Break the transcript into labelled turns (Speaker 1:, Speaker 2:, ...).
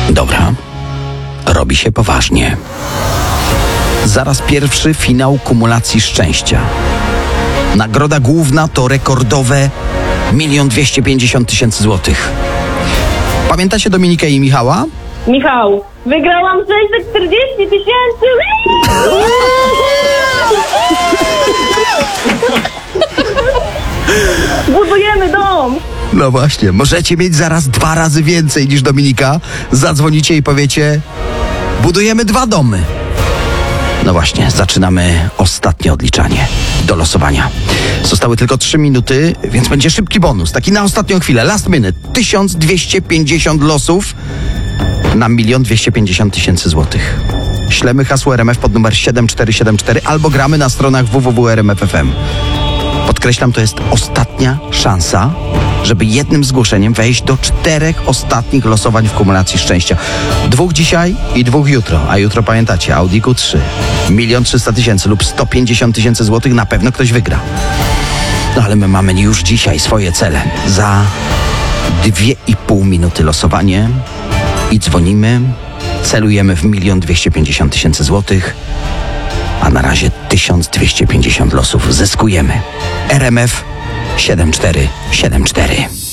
Speaker 1: Dobra, robi się poważnie. Zaraz pierwszy finał kumulacji szczęścia. Nagroda główna to rekordowe 1 250 000 złotych. Pamiętacie Dominikę i Michała?
Speaker 2: Michał, wygrałam 640 000! Budujemy dom!
Speaker 1: No właśnie, możecie mieć zaraz 2 razy więcej niż Dominika. Zadzwonicie i powiecie: budujemy 2 domy. No właśnie, zaczynamy ostatnie odliczanie do losowania. Zostały tylko 3 minuty, więc będzie szybki bonus. Taki na ostatnią chwilę, last minute. 1250 losów na 1 250 000 złotych. Ślemy hasło RMF pod numer 7474 albo gramy na stronach www.rmf.fm. Podkreślam, to jest ostatnia szansa, żeby jednym zgłoszeniem wejść do 4 ostatnich losowań w kumulacji szczęścia. 2 dzisiaj i 2 jutro. A jutro pamiętacie, Audi Q3. 1 300 000 lub 150 000 złotych, na pewno ktoś wygra. No ale my mamy już dzisiaj swoje cele. Za 2,5 minuty losowanie i dzwonimy. Celujemy w 1 250 000 złotych. A na razie 1250 losów zyskujemy. RMF 7474.